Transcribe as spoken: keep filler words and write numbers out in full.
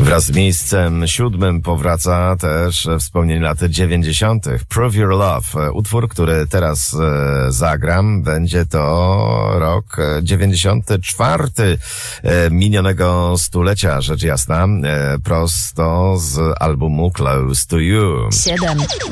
Wraz z miejscem siódmym powraca też wspomnienie lat dziewięćdziesiątych. Prove Your Love. Utwór, który teraz e, zagram, będzie to rok dziewięćdziesiąty czwarty e, minionego stulecia, rzecz jasna, e, prosto z albumu Close to You. siedem,